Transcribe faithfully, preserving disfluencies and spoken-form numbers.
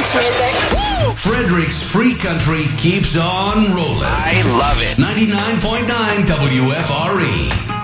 to music. Frederick's Free Country keeps on rolling. I love it. ninety-nine point nine W F R E.